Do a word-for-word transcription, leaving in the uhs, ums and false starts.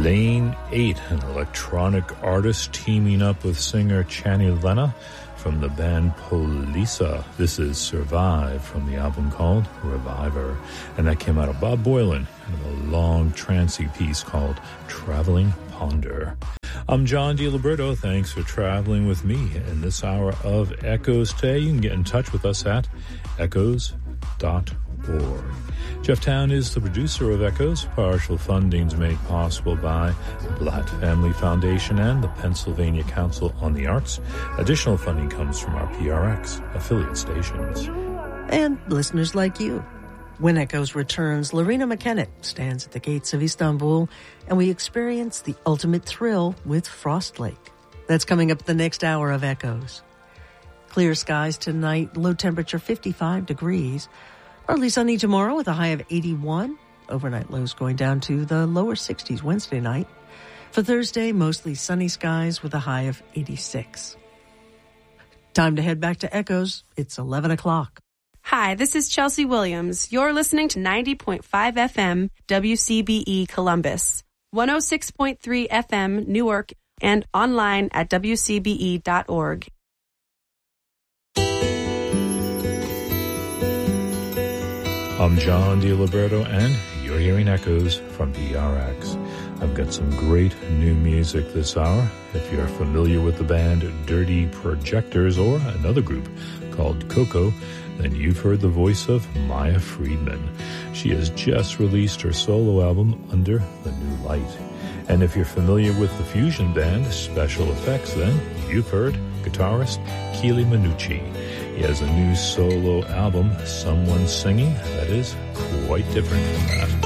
Lane eight, an electronic artist teaming up with singer Channy Lena from the band Polisa. This is Survive from the album called Reviver. And that came out of Bob Boilen and a long trancy piece called Traveling Ponder. I'm John DiLiberto. Thanks for traveling with me in this hour of Echoes today. You can get in touch with us at echoes dot org. Jeff Town is the producer of Echoes. Partial funding is made possible by the Blatt Family Foundation and the Pennsylvania Council on the Arts. Additional funding comes from our P R X affiliate stations. And listeners like you. When Echoes returns, Lorena McKennitt stands at the gates of Istanbul, and we experience the ultimate thrill with Frost Lake. That's coming up the next hour of Echoes. Clear skies tonight, low temperature fifty-five degrees. Partly sunny tomorrow with a high of eighty-one. Overnight lows going down to the lower sixties Wednesday night. For Thursday, mostly sunny skies with a high of eighty-six. Time to head back to Echoes. It's eleven o'clock. Hi, this is Chelsea Williams. You're listening to ninety point five F M W C B E Columbus, one oh six point three F M Newark, and online at w c b e dot org. I'm John DiLiberto, and you're hearing Echoes from P R X. I've got some great new music this hour. If you're familiar with the band Dirty Projectors or another group called Coco, then you've heard the voice of Maya Friedman. She has just released her solo album Under the New Light. And if you're familiar with the fusion band Special Effects, then you've heard guitarist Keely Minucci. He has a new solo album, Someone Singing, that is quite different from that.